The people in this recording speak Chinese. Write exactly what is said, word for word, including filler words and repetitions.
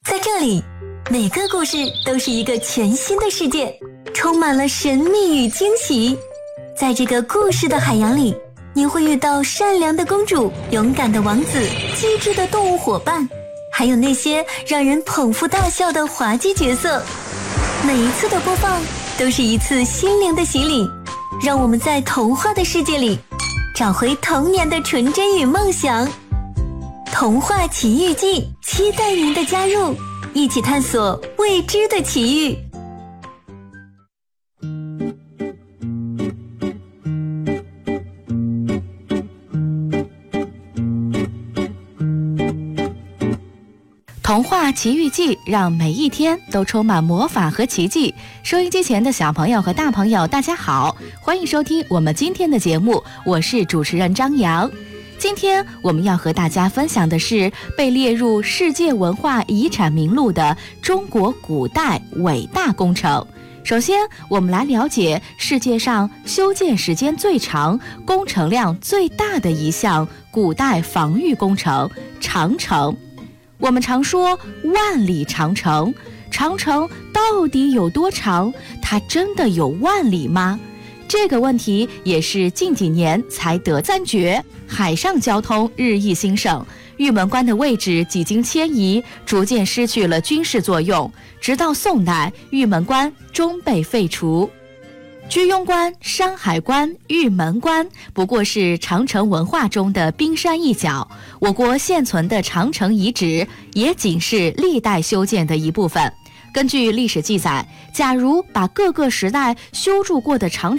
在这里，每个故事都是一个全新的世界，充满了神秘与惊喜。在这个故事的海洋里，你会遇到善良的公主、勇敢的王子、机智的动物伙伴，还有那些让人捧腹大笑的滑稽角色。每一次的播放都是一次心灵的洗礼，让我们在童话的世界里找回童年的纯真与梦想。童话奇遇记，期待您的加入，一起探索未知的奇遇。 童话奇遇记，让每一天都充满魔法和奇迹。收音机前的小朋友和大朋友，大家好，欢迎收听我们今天的节目，我是主持人张扬。今天我们要和大家分享的是被列入世界文化遗产名录的中国古代伟大工程。首先，我们来了解世界上修建时间最长、工程量最大的一项古代防御工程——长城。我们常说万里长城，长城到底有多长？它真的有万里吗？这个问题也是近几年才得暂决。海上交通日益兴盛，玉门关的位置几经迁移，逐渐失去了军事作用，直到宋代，玉门关终被废除。居庸关、山海关、玉门关不过是长城文化中的冰山一角，我国现存的长城遗址也仅是历代修建的一部分。根据历史记载，假如把各个时代修筑过的长